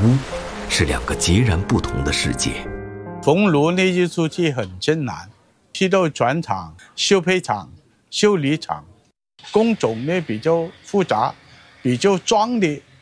屋，是两个截然不同的世界。 桐庐那一出去很艰难，去到船厂、修配厂、修理厂，工种呢比较复杂，比较壮烈，